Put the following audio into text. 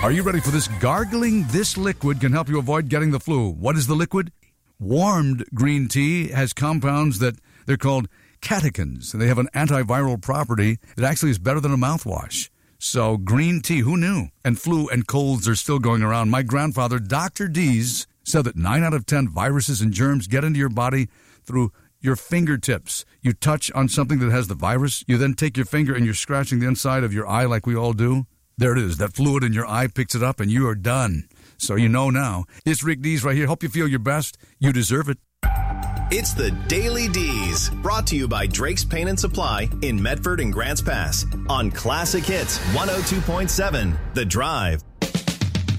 Are you ready for this? Gargling this liquid can help you avoid getting the flu. What is the liquid? Warmed green tea has compounds that they're called catechins, and they have an antiviral property that actually is better than a mouthwash. So green tea, who knew? And flu and colds are still going around. My grandfather, Dr. Dees, said that 9 out of 10 viruses and germs get into your body through your fingertips. You touch on something that has the virus, you then take your finger and you're scratching the inside of your eye like we all do. There it is. That fluid in your eye picks it up and you are done. So you know now. It's Rick Dees right here. Hope you feel your best. You deserve it. It's the Daily Dees, brought to you by Drake's Paint and Supply in Medford and Grants Pass on Classic Hits 102.7 The Drive.